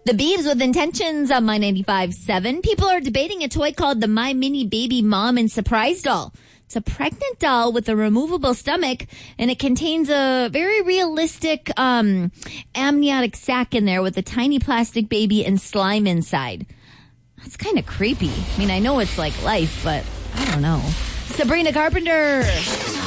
The Beebs with Intentions on My 95.7. People are debating a toy called the My Mini Baby Mom and Surprise Doll. It's a pregnant doll with a removable stomach, and it contains a very realistic amniotic sac in there with a tiny plastic baby and slime inside. That's kind of creepy. I mean, I know it's like life, but I don't know. Sabrina Carpenter.